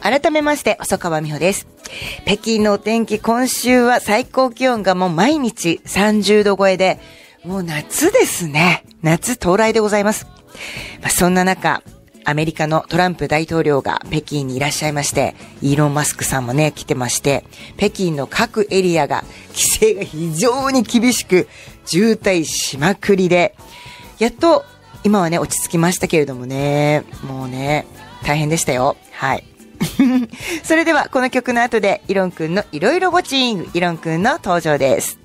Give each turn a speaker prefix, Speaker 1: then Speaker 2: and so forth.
Speaker 1: 改めまして細川美穂です。北京のお天気、今週は最高気温がもう毎日30度超えで、もう夏ですね。夏到来でございます。そんな中、アメリカのトランプ大統領が北京にいらっしゃいまして、イーロン・マスクさんもね、来てまして、北京の各エリアが規制が非常に厳しく、渋滞しまくりで、やっと今はね、落ち着きましたけれどもね、もうね、大変でしたよ。はい。それではこの曲の後でイロンくんのいろいろウォッチング、イロンくんの登場です。